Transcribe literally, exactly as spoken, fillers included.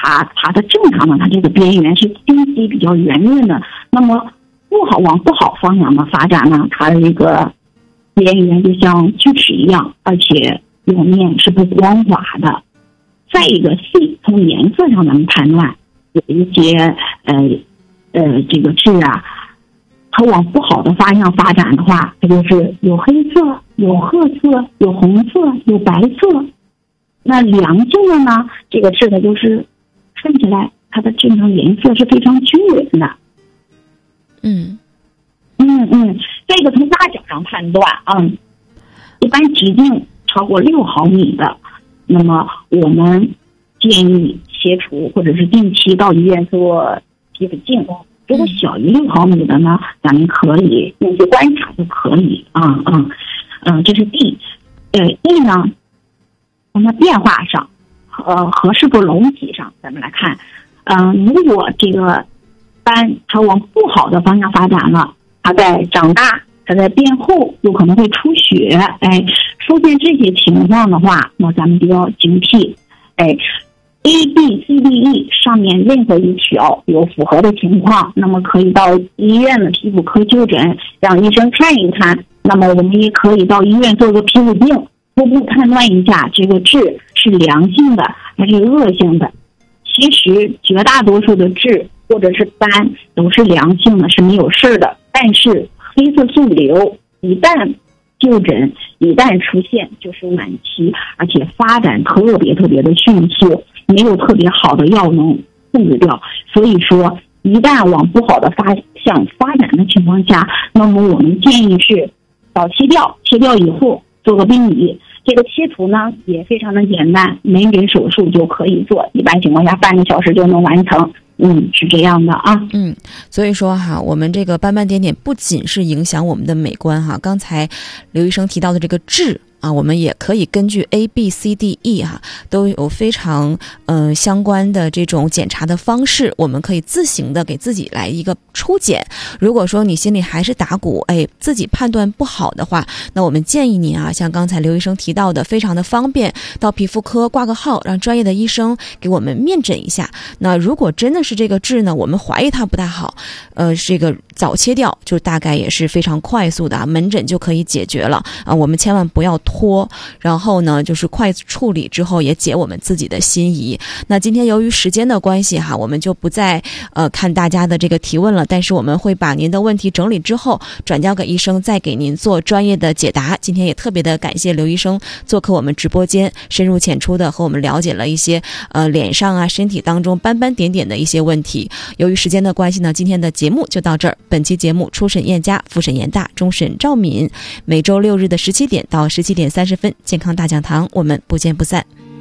它它的正常的它这个边缘是清晰比较圆润的，那么不好往不好方向的发展呢，它的这个边缘就像锯齿一样，而且表面是不光滑的。再一个 C 从颜色上咱们判断，有一些呃呃这个痣啊，它往不好的方向发展的话，它就是有黑色、有褐色、有红色、有白色。那良性的呢，这个痣的就是看起来它的正常颜色是非常均匀的。 嗯嗯嗯，这个从大小上判断啊，嗯，一般直径超过六毫米的，那么我们建议切除或者是定期到医院做皮肤镜。如果小于六毫米的呢，咱们可以用去观察就可以啊啊嗯，嗯，这是 D。呃 E 呢，从它变化上，呃合适不隆起上，咱们来看，嗯、呃，如果这个斑它往不好的方向发展了，它在长大，它在变厚，有可能会出血，哎，出现这些情况的话，那咱们就要警惕，哎。A B C D E 上面任何一条有符合的情况，那么可以到医院的皮肤科就诊，让医生看一看。那么我们也可以到医院做个皮肤镜，初步判断一下这个痣是良性的还是恶性的。其实绝大多数的痣或者是斑都是良性的，是没有事的。但是黑色素瘤一旦就诊，一旦出现就是晚期，而且发展特别特别的迅速，没有特别好的药能控制掉。所以说一旦往不好的方向发展的情况下，那么我们建议是早切掉，切掉以后做个病理。这个切除呢也非常的简单，门诊手术就可以做，一般情况下半个小时就能完成。嗯，是这样的啊。 嗯，所以说哈，我们这个斑斑点点不仅是影响我们的美观哈，刚才刘医生提到的这个痣啊，我们也可以根据 A B C D E 哈、啊，都有非常嗯、呃、相关的这种检查的方式，我们可以自行的给自己来一个初检。如果说你心里还是打鼓，哎，自己判断不好的话，那我们建议你啊，像刚才刘医生提到的，非常的方便，到皮肤科挂个号，让专业的医生给我们面诊一下。那如果真的是这个痣呢，我们怀疑它不太好，呃，这个早切掉就大概也是非常快速的啊，门诊就可以解决了啊。我们千万不要拖，然后呢，就是快处理之后也解我们自己的心疑。那今天由于时间的关系哈，我们就不再呃看大家的这个提问了，但是我们会把您的问题整理之后转交给医生，再给您做专业的解答。今天也特别的感谢刘医生做客我们直播间，深入浅出的和我们了解了一些呃脸上啊身体当中斑斑点点的一些问题。由于时间的关系呢，今天的节目就到这儿。本期节目初审燕佳，复审严大，终审赵敏，每周六日的十七点到十七点三十分，健康大讲堂，我们不见不散。